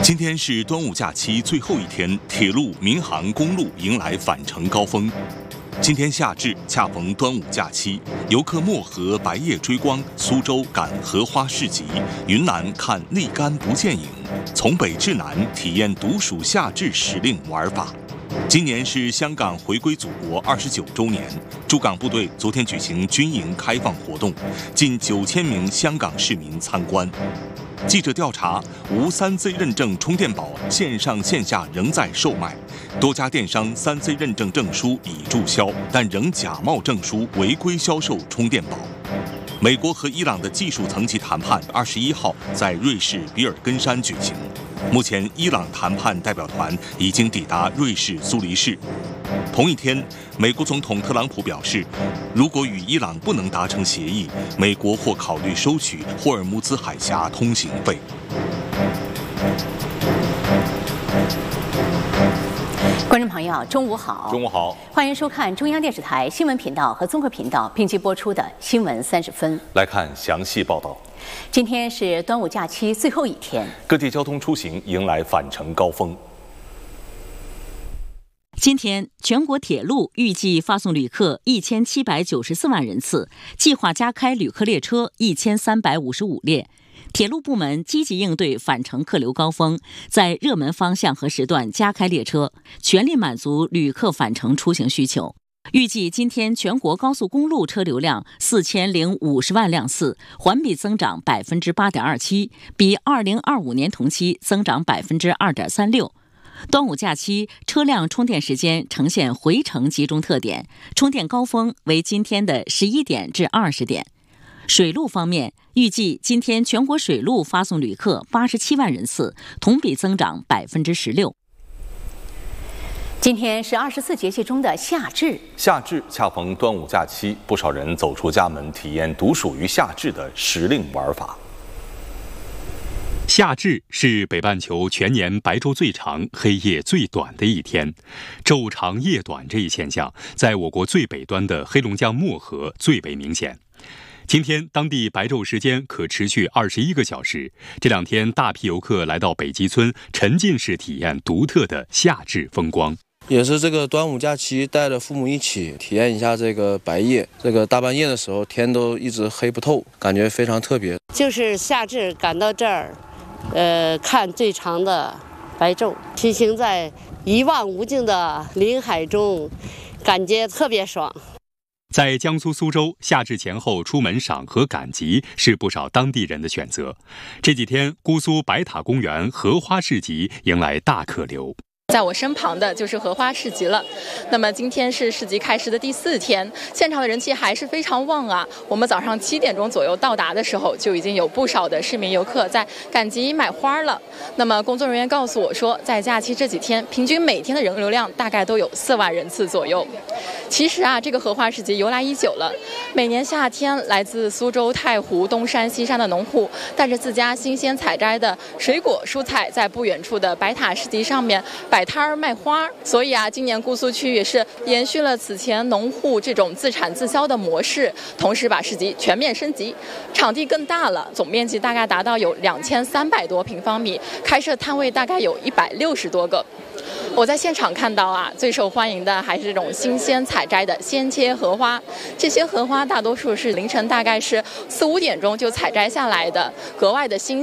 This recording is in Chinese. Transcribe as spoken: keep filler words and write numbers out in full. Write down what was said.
今天是端午假期最后一天，铁路、民航、公路迎来返程高峰。今天夏至，恰逢端午假期，游客漠河白夜追光，苏州赶荷花市集，云南看立竿不见影，从北至南体验独属夏至时令玩法。今年是香港回归祖国二十九周年，驻港部队昨天举行军营开放活动，近九千名香港市民参观。记者调查，无三 C 认证充电宝线上线下仍在售卖，多家电商三 C 认证证书已注销，但仍假冒证书违规销售充电宝。美国和伊朗的技术层级谈判二十一号在瑞士比尔根山举行，目前伊朗谈判代表团已经抵达瑞士苏黎世。同一天，美国总统特朗普表示，如果与伊朗不能达成协议，美国或考虑收取霍尔木兹海峡通行费。 观众朋友，中午好！ 中午好， 欢迎收看中央电视台新闻频道和综合频道并机播出的《新闻三十分》。 来看详细报道。 今天是端午假期最后一天， 各地交通出行迎来返程高峰。 今天，全国铁路预计发送旅客一千七百九十四万人次，计划加开旅客列车一千三百五十五列。铁路部门积极应对返程客流高峰，在热门方向和时段加开列车，全力满足旅客返程出行需求。预计今天全国高速公路车流量四千零五十万辆次，环比增长百分之八点二七，比二零二五年同期增长百分之二点三六。端午假期车辆充电时间呈现回程集中特点，充电高峰为今天的十一点至二十点。水路方面，预计今天全国水路发送旅客八十七万人次，同比增长百分之十六。 今天是二十四节气中的夏至， 夏至恰逢端午假期，不少人走出家门，体验独属于夏至的时令玩法。 夏至是北半球全年白昼最长、黑夜最短的一天。昼长夜短这一现象，在我国最北端的黑龙江漠河最为明显。今天当地白昼时间可持续二十一个小时。这两天，大批游客来到北极村，沉浸式体验独特的夏至风光。 也是这个端午假期，带着父母一起体验一下这个白夜。这个大半夜的时候，天都一直黑不透，感觉非常特别。 就是夏至赶到这儿，呃，看最长的白昼，骑行在一望无尽的林海中，感觉特别爽。 在江苏苏州，夏至前后出门赏荷赶集是不少当地人的选择。这几天，姑苏白塔公园荷花市集迎来大客流。 在我身旁的就是荷花市集了。那么今天是市集开始的第四天，现场的人气还是非常旺啊。我们早上七点钟左右到达的时候，就已经有不少的市民游客在赶集买花了。那么工作人员告诉我说，在假期这几天，平均每天的人流量大概都有四万人次左右。其实啊，这个荷花市集由来已久了。每年夏天，来自苏州、太湖、东山、西山的农户，带着自家新鲜采摘的水果、蔬菜，在不远处的白塔市集上面摆摊儿卖花。所以啊，今年姑苏区也是延续了此前农户这种自产自销的模式，同时把市集全面升级，场地更大了，总面积大概达到有两千三百多平方米，开设摊位大概有一百六十多个。我在现场看到啊，最受欢迎的还是这种新鲜采摘的鲜切荷花。这些荷花大多数是凌晨大概是四五点钟就采摘下来的，格外的新